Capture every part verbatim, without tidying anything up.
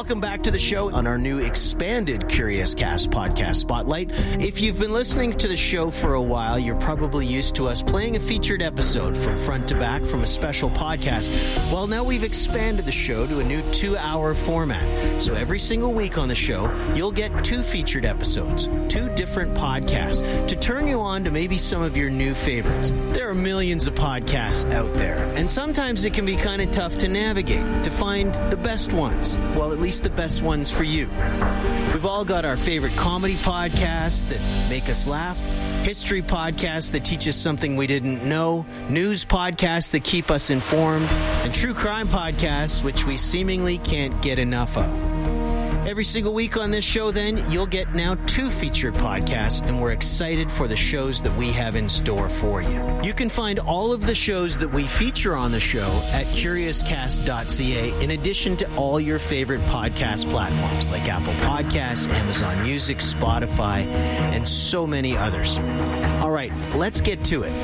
welcome back to the show on our new expanded Curious Cast podcast spotlight. If you've been listening to the show for a while, you're probably used to us playing a featured episode from front to back from a special podcast. Well, now we've expanded the show to a new two-hour format. So every single week on the show, you'll get two featured episodes, two different podcasts, to turn you on to maybe some of your new favorites. There are millions of podcasts out there, and sometimes it can be kind of tough to navigate, to find the best ones. Well, at least the best ones for you. We've all got our favorite comedy podcasts that make us laugh, history podcasts that teach us something we didn't know, news podcasts that keep us informed, and true crime podcasts which we seemingly can't get enough of. Every single week on this show, then, you'll get now two featured podcasts, and we're excited for the shows that we have in store for you. You can find all of the shows that we feature on the show at curious cast dot c a, in addition to all your favorite podcast platforms like Apple Podcasts, Amazon Music, Spotify, and so many others. All right, let's get to it.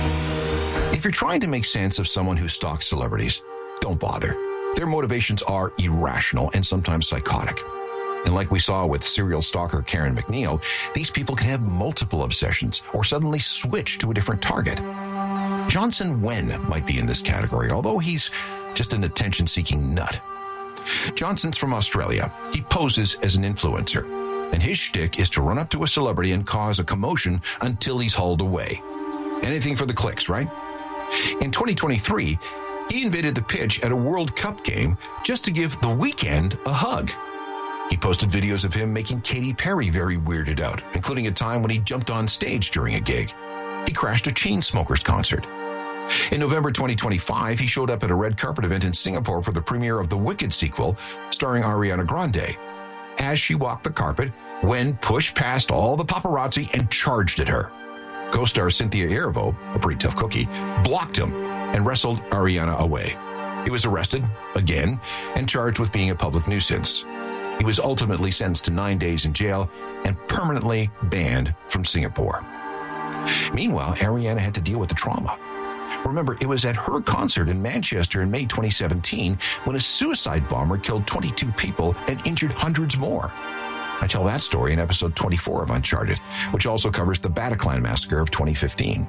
If you're trying to make sense of someone who stalks celebrities, don't bother. Their motivations are irrational and sometimes psychotic. And like we saw with serial stalker Karen McNeil, these people can have multiple obsessions or suddenly switch to a different target. Johnson Wen might be in this category, although he's just an attention-seeking nut. Johnson's from Australia. He poses as an influencer, and his shtick is to run up to a celebrity and cause a commotion until he's hauled away. Anything for the clicks, right? In twenty twenty-three, he invaded the pitch at a World Cup game just to give The Weeknd a hug. He posted videos of him making Katy Perry very weirded out, including a time when he jumped on stage during a gig. He crashed a Chainsmokers concert. In November twenty twenty-five, he showed up at a red carpet event in Singapore for the premiere of the Wicked sequel, starring Ariana Grande. As she walked the carpet, Wen pushed past all the paparazzi and charged at her. Co-star Cynthia Erivo, a pretty tough cookie, blocked him and wrestled Ariana away. He was arrested, again, and charged with being a public nuisance. He was ultimately sentenced to nine days in jail and permanently banned from Singapore. Meanwhile, Ariana had to deal with the trauma. Remember, it was at her concert in Manchester in May twenty seventeen when a suicide bomber killed twenty-two people and injured hundreds more. I tell that story in episode twenty-four of Uncharted, which also covers the Bataclan massacre of twenty fifteen.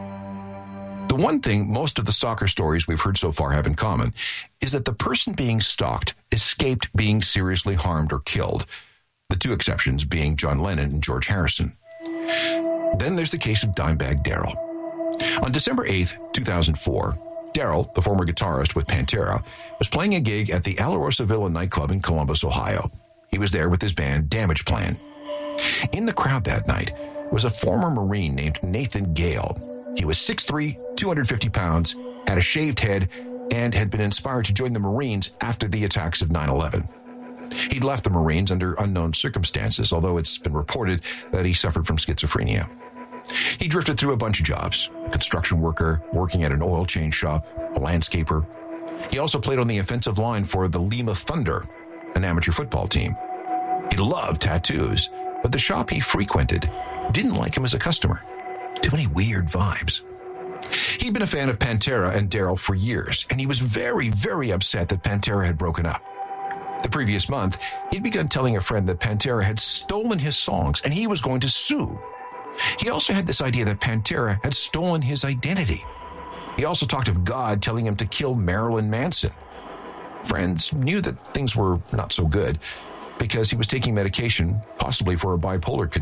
The one thing most of the stalker stories we've heard so far have in common is that the person being stalked escaped being seriously harmed or killed, the two exceptions being John Lennon and George Harrison. Then there's the case of Dimebag Darrell. On December eighth, two thousand four, Darrell, the former guitarist with Pantera, was playing a gig at the Alarosa Villa nightclub in Columbus, Ohio. He was there with his band Damageplan. In the crowd that night was a former Marine named Nathan Gale. He was six foot three, two hundred fifty pounds, had a shaved head, and had been inspired to join the Marines after the attacks of nine eleven. He'd left the Marines under unknown circumstances, although it's been reported that he suffered from schizophrenia. He drifted through a bunch of jobs: a construction worker, working at an oil change shop, a landscaper. He also played on the offensive line for the Lima Thunder, an amateur football team. He loved tattoos, but the shop he frequented didn't like him as a customer. Too many weird vibes. He'd been a fan of Pantera and Darrell for years, and he was very, very upset that Pantera had broken up. The previous month, he'd begun telling a friend that Pantera had stolen his songs, and he was going to sue. He also had this idea that Pantera had stolen his identity. He also talked of God telling him to kill Marilyn Manson. Friends knew that things were not so good because he was taking medication, possibly for a bipolar condition.